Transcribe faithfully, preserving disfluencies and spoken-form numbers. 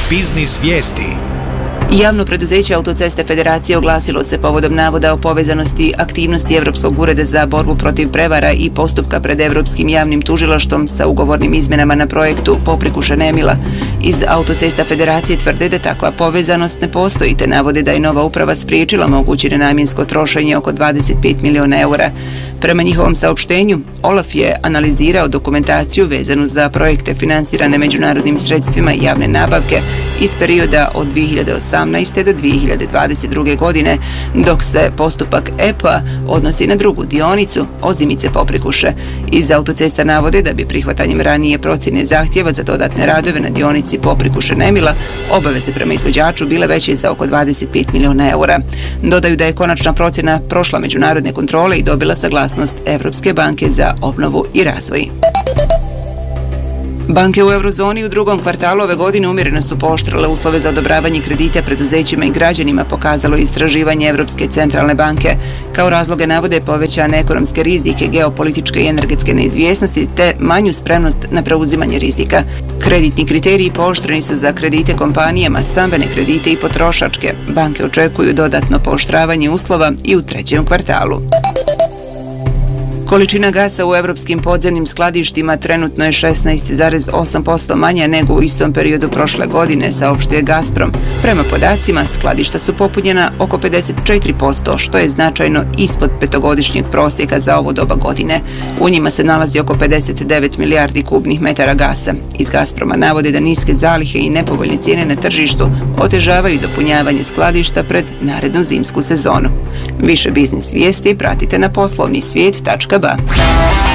Biznis vijesti. Javno preduzeće Autoceste Federacije oglasilo se povodom navoda o povezanosti aktivnosti Evropskog ureda za borbu protiv prevara i postupka pred Evropskim javnim tužilaštvom sa ugovornim izmenama na projektu Poprikuša-Nemila. Iz Autocesta Federacije tvrde da takva povezanost ne postoji, te navode da je nova uprava spriječila moguće nenamjensko trošenje oko dvadeset pet miliona eura. Prema njihovom saopštenju, Olaf je analizirao dokumentaciju vezanu za projekte finansirane međunarodnim sredstvima i javne nabavke iz perioda od dvije hiljade osamnaeste. do dvije hiljade dvadeset druge. godine, dok se postupak E P A odnosi na drugu dionicu Ozimice-Poprikuše. Iz Autocesta navode da bi prihvatanjem ranije procjene zahtjeva za dodatne radove na dionici Poprikuše-Nemila obaveze prema izvođaču bile veće za oko dvadeset pet miliona eura. Dodaju da je konačna procjena prošla međunarodne kontrole i dobila saglasnost Evropske banke za obnovu i razvoj. Banke u eurozoni u drugom kvartalu ove godine umjereno su pooštrile uslove za odobravanje kredita preduzećima i građanima, pokazalo istraživanje Evropske centralne banke. Kao razloge navode povećane ekonomske rizike, geopolitičke i energetske neizvjesnosti te manju spremnost na preuzimanje rizika. Kreditni kriteriji pooštreni su za kredite kompanijama, stambene kredite i potrošačke. Banke očekuju dodatno pooštravanje uslova i u trećem kvartalu. Količina gasa u evropskim podzemnim skladištima trenutno je šesnaest zarez osam posto manja nego u istom periodu prošle godine, saopštuje Gazprom. Prema podacima, skladišta su popunjena oko pedeset četiri posto, što je značajno ispod petogodišnjeg prosjeka za ovo doba godine. U njima se nalazi oko pedeset devet milijardi kubnih metara gasa. Iz Gazproma navode da niske zalihe i nepovoljne cijene na tržištu otežavaju dopunjavanje skladišta pred narednu zimsku sezonu. Više biznis vijesti pratite na poslovni svijet tačka ba.